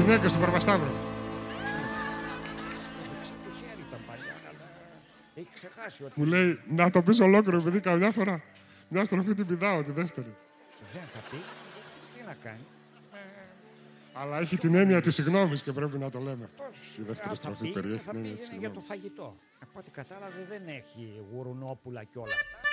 γυναίκες του Παπασταύρου. Έχει ξεχάσει ότι... Μου λέει να το πεις ολόκληρο, επειδή καμιά φορά μια στροφή την πηδάω, τη δεύτερη. Δεν θα πει. Τι να κάνει. Αλλά έχει την έννοια της συγγνώμης και πρέπει να το λέμε. Αυτός Η δεύτερη στροφή περιέχει την έννοια της για το συγγνώμης. φαγητό. Από ό,τι κατάλαβε δεν έχει γουρνόπουλα και όλα αυτά.